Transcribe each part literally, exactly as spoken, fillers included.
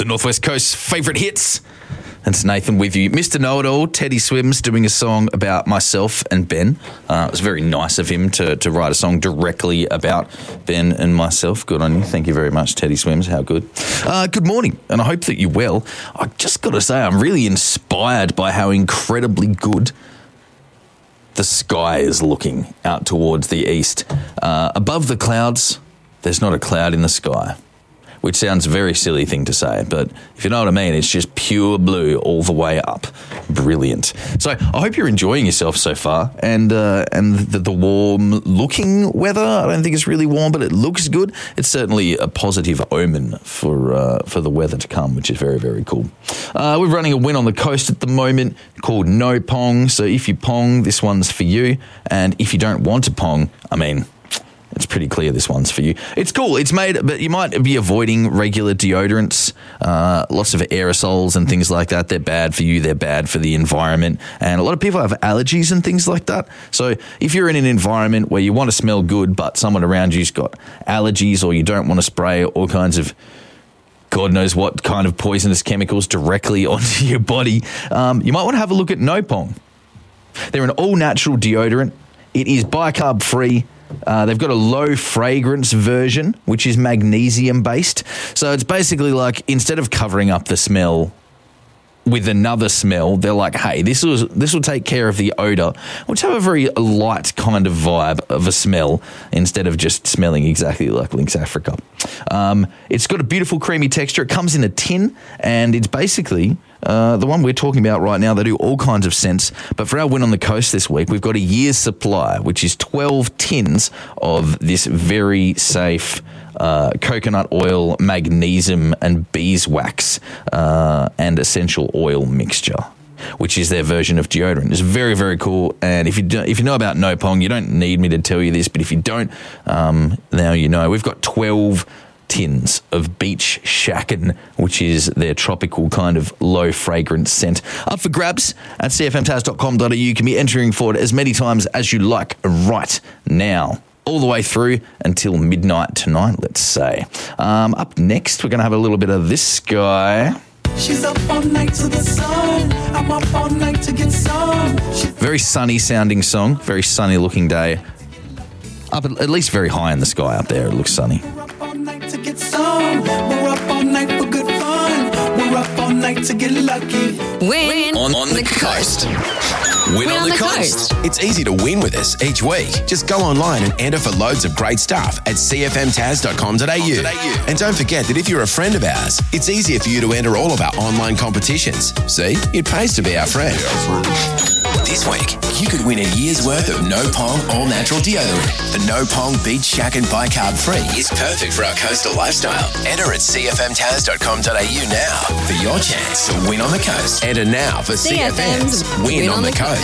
The Northwest Coast's favourite hits. It's Nathan with you. Mister Know-It-All, Teddy Swims, doing a song about myself and Ben. Uh, it was very nice of him to, to write a song directly about Ben and myself. Good on you. Thank you very much, Teddy Swims. How good. Uh, good morning, and I hope that you're well. I just got to say, I'm really inspired by how incredibly good the sky is looking out towards the east. Uh, above the clouds, there's not a cloud in the sky, which sounds a very silly thing to say, but if you know what I mean, it's just pure blue all the way up. Brilliant. So I hope you're enjoying yourself so far, and uh, and the, the warm-looking weather. I don't think it's really warm, but it looks good. It's certainly a positive omen for uh, for the weather to come, which is very, very cool. Uh, we're running a win on the coast at the moment called No Pong. So if you pong, this one's for you, and if you don't want to pong, I mean, it's pretty clear this one's for you. It's cool. It's made, but you might be avoiding regular deodorants, uh, lots of aerosols and things like that. They're bad for you. They're bad for the environment. And a lot of people have allergies and things like that. So if you're in an environment where you want to smell good, but someone around you's got allergies, or you don't want to spray all kinds of God knows what kind of poisonous chemicals directly onto your body, um, you might want to have a look at No Pong. They're an all-natural deodorant. It is bicarb-free. Uh, they've got a low fragrance version, which is magnesium based. So it's basically like, instead of covering up the smell with another smell, they're like, hey, this will this will take care of the odor, which have a very light kind of vibe of a smell, instead of just smelling exactly like Lynx Africa. Um, it's got a beautiful creamy texture. It comes in a tin, and it's basically Uh, the one we're talking about right now. They do all kinds of scents, but for our win on the coast this week, we've got a year's supply, which is twelve tins of this very safe uh, coconut oil, magnesium and beeswax uh, and essential oil mixture, which is their version of deodorant. It's very, very cool. And if you do, if you know about No Pong, you don't need me to tell you this, but if you don't, um, now you know. We've got twelve tins of Beach Shacken, which is their tropical kind of low fragrance scent, up for grabs at c f m taz dot com dot a u. You can be entering for it as many times as you like right now, all the way through until midnight tonight, let's say. Um, up next, we're going to have a little bit of this guy. She's up all night to the sun. I'm up all night to get some. Very sunny sounding song, very sunny looking day. Up at, at least very high in the sky up there, it looks sunny. We're up all night to get some. We're up all night for good fun. We're up all night to get lucky. Win On, on the coast. Win, on, the, coast. It's easy to win with us each week. Just go online and enter for loads of great stuff at c f m taz dot com dot a u. And don't forget that if you're a friend of ours, it's easier for you to enter all of our online competitions. See, it pays to be our friend. This week, you could win a year's worth of No Pong all-natural deodorant. The No Pong Beach Shacken bicarb free is perfect for our coastal lifestyle. Enter at c f m taz dot com dot a u now for your chance to win on the coast. Enter now for C F M's Win, win on, on the Coast.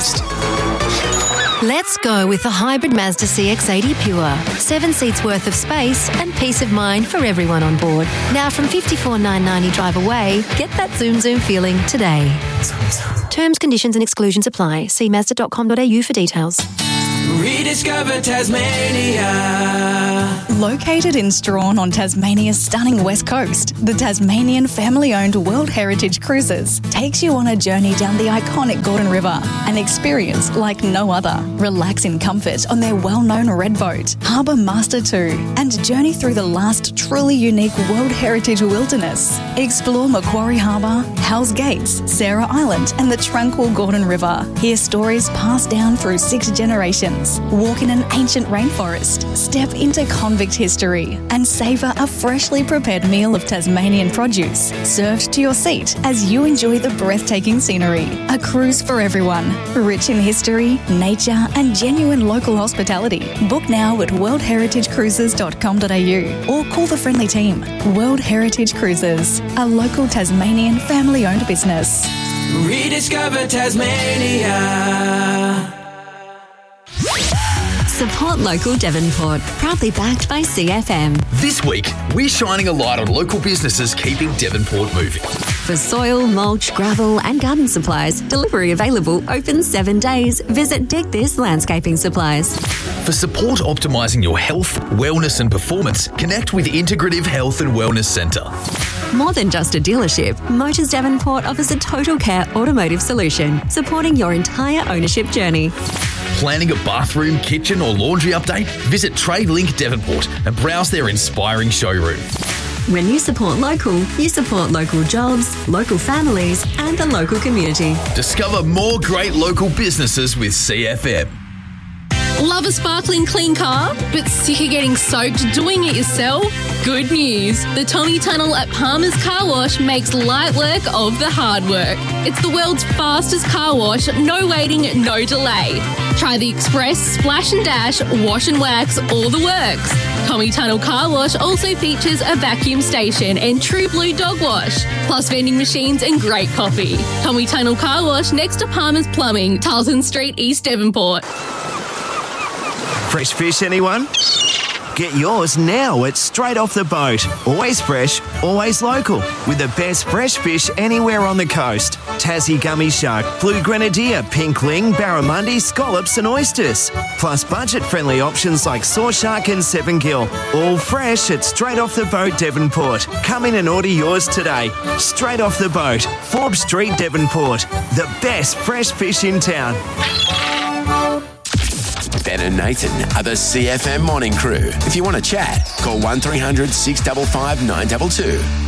Let's go with the hybrid Mazda C X eighty Pure. Seven seats worth of space and peace of mind for everyone on board. Now from fifty-four thousand nine hundred ninety drive away, get that zoom zoom feeling today. Terms, conditions and exclusions apply. See mazda dot com dot a u for details. Rediscover Tasmania. Located in Strahan on Tasmania's stunning west coast, the Tasmanian family-owned World Heritage Cruises takes you on a journey down the iconic Gordon River, an experience like no other. Relax in comfort on their well-known red boat, Harbour Master two, and journey through the last truly unique World Heritage wilderness. Explore Macquarie Harbour, Hells Gates, Sarah Island, and the tranquil Gordon River. Hear stories passed down through six generations. Walk in an ancient rainforest, step into convict history, and savour a freshly prepared meal of Tasmanian produce served to your seat as you enjoy the breathtaking scenery. A cruise for everyone, rich in history, nature, and genuine local hospitality. Book now at world heritage cruises dot com dot a u or call the friendly team. World Heritage Cruises, a local Tasmanian family-owned business. Rediscover Tasmania. Support local Devonport. Proudly backed by C F M. This week, we're shining a light on local businesses keeping Devonport moving. For soil, mulch, gravel and garden supplies, delivery available, open seven days. Visit Dig This Landscaping Supplies. For support optimising your health, wellness and performance, connect with Integrative Health and Wellness Centre. More than just a dealership, Motors Devonport offers a total care automotive solution, supporting your entire ownership journey. Planning a bathroom, kitchen or laundry update? Visit TradeLink Devonport and browse their inspiring showroom. When you support local, you support local jobs, local families and the local community. Discover more great local businesses with C F M. Love a sparkling clean car, but sick of getting soaked doing it yourself? Good news. The Tommy Tunnel at Palmer's Car Wash makes light work of the hard work. It's the world's fastest car wash, no waiting, no delay. Try the Express, Splash and Dash, Wash and Wax, all the works. Tommy Tunnel Car Wash also features a vacuum station and True Blue Dog Wash, plus vending machines and great coffee. Tommy Tunnel Car Wash next to Palmer's Plumbing, Tarleton Street, East Devonport. Fresh fish, anyone? Get yours now at Straight Off the Boat. Always fresh, always local, with the best fresh fish anywhere on the coast. Tassie gummy shark, blue grenadier, pink ling, barramundi, scallops and oysters. Plus budget-friendly options like saw shark and seven gill. All fresh at Straight Off the Boat Devonport. Come in and order yours today. Straight Off the Boat, Forbes Street, Devonport. The best fresh fish in town. Ben and Nathan are the C F M morning crew. If you want to chat, call one three hundred six five five nine two two.